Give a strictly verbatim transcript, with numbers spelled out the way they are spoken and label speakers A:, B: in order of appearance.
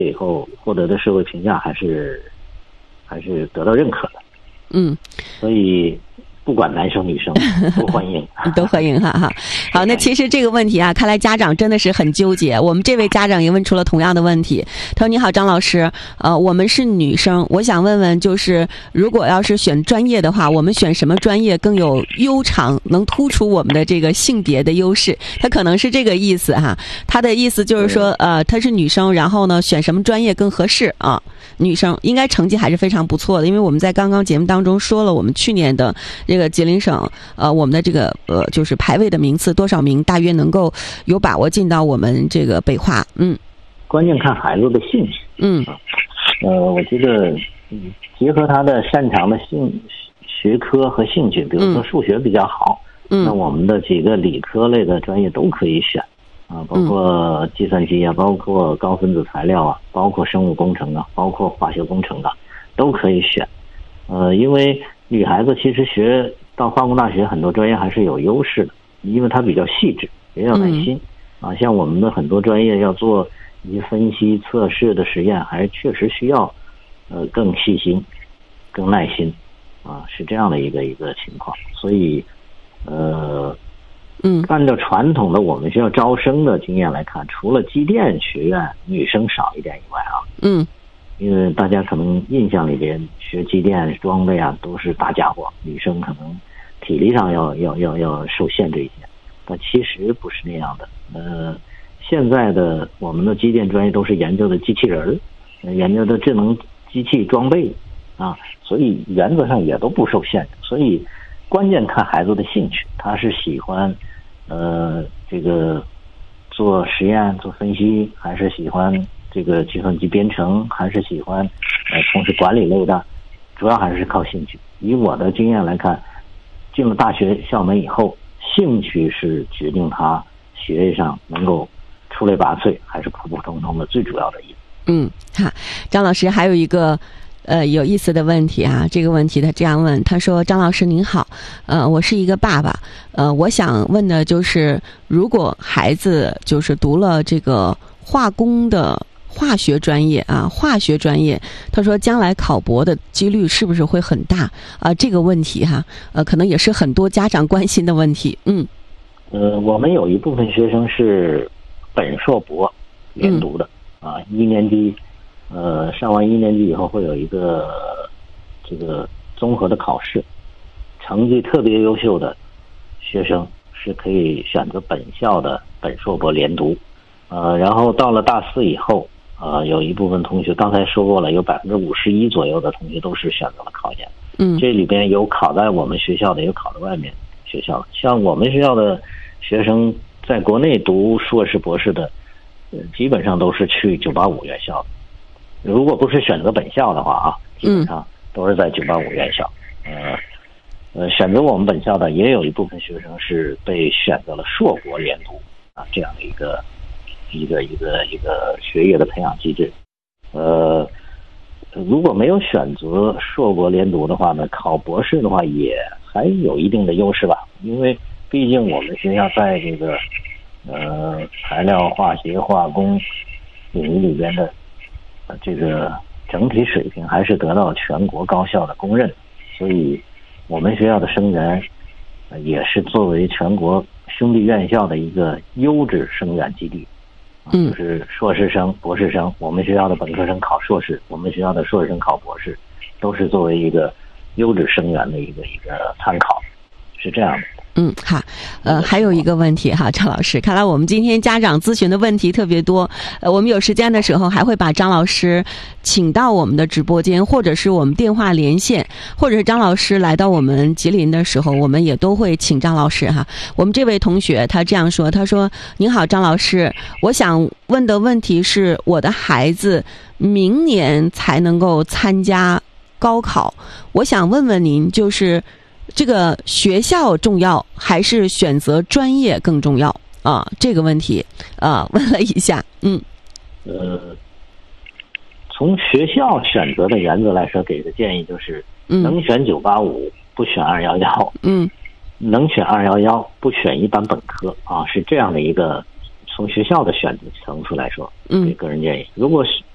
A: 以后获得的社会评价还是还是得到认可的。
B: 嗯，
A: 所以不管男生女生都欢迎，
B: 都欢迎哈哈。好，那其实这个问题啊，看来家长真的是很纠结。我们这位家长也问出了同样的问题，他说：“你好，张老师，呃，我们是女生，我想问问，就是如果要是选专业的话，我们选什么专业更有优长，能突出我们的这个性别的优势？”他可能是这个意思哈。他的意思就是说，呃，她是女生，然后呢，选什么专业更合适啊？女生应该成绩还是非常不错的，因为我们在刚刚节目当中说了，我们去年的这个吉林省呃我们的这个呃就是排位的名次多少名，大约能够有把握进到我们这个北化。嗯，
A: 关键看孩子的兴趣。
B: 嗯，
A: 呃，我觉得嗯结合他的擅长的兴学科和兴趣，比如说数学比较好，
B: 嗯，
A: 那我们的几个理科类的专业都可以选。啊，包括计算机啊，包括高分子材料啊，包括生物工程啊，包括化学工程啊，都可以选。呃，因为女孩子其实学到化工大学很多专业还是有优势的，因为它比较细致，也有耐心。嗯、啊，像我们的很多专业要做一些分析测试的实验，还确实需要呃更细心、更耐心。啊，是这样的一个一个情况。所以，呃。
B: 嗯，
A: 按照传统的我们学校招生的经验来看，除了机电学院女生少一点以外啊，
B: 嗯，
A: 因为大家可能印象里边学机电装备啊都是大家伙，女生可能体力上要要要要受限制一些，但其实不是那样的。呃，现在的我们的机电专业都是研究的机器人，研究的智能机器装备啊，所以原则上也都不受限制。所以关键看孩子的兴趣，他是喜欢。呃，这个做实验、做分析，还是喜欢这个计算机编程，还是喜欢呃从事管理类的，主要还是靠兴趣。以我的经验来看，进了大学校门以后，兴趣是决定他学业上能够出类拔萃，还是普普通通的最主要的因素。
B: 嗯，哈，张老师还有一个。呃，有意思的问题啊！这个问题他这样问，他说：“张老师您好，呃，我是一个爸爸，呃，我想问的就是，如果孩子就是读了这个化工的化学专业啊，化学专业，他说将来考博的几率是不是会很大啊？这个问题哈，呃，可能也是很多家长关心的问题。嗯，
A: 呃，我们有一部分学生是本硕博连读的、嗯、啊，一年级。”呃，上完一年级以后会有一个这个综合的考试，成绩特别优秀的学生是可以选择本校的本硕博连读。呃，然后到了大四以后，呃，有一部分同学刚才说过了，有百分之五十一左右的同学都是选择了考研。
B: 嗯，
A: 这里边有考在我们学校的，有考在外面学校的。像我们学校的学生在国内读硕士博士的，呃，基本上都是去九八五院校的。如果不是选择本校的话啊，基本上都是在九八五院校。呃呃，选择我们本校的也有一部分学生是被选择了硕博连读啊，这样的一个一个一个一个学业的培养机制。呃，如果没有选择硕博连读的话呢，考博士的话也还有一定的优势吧，因为毕竟我们学校在这个呃材料化学化工领域里边的。这个整体水平还是得到全国高校的公认，所以我们学校的生源也是作为全国兄弟院校的一个优质生源基地。
B: 嗯，
A: 就是硕士生、博士生，我们学校的本科生考硕士，我们学校的硕士生考博士，都是作为一个优质生源的一个一个参考，是这样的。
B: 嗯，好，呃，还有一个问题哈，张老师，看来我们今天家长咨询的问题特别多，呃，我们有时间的时候还会把张老师请到我们的直播间，或者是我们电话连线，或者是张老师来到我们吉林的时候，我们也都会请张老师哈。我们这位同学他这样说，他说：“您好，张老师，我想问的问题是，我的孩子明年才能够参加高考，我想问问您，就是。”这个学校重要还是选择专业更重要啊？这个问题啊，问了一下，嗯，
A: 呃，从学校选择的原则来说，给的建议就是，能选九八五，不选二幺幺，
B: 嗯，
A: 能选二幺幺，不选一般本科啊，是这样的一个从学校的选择层次来说，给个人建议。如果是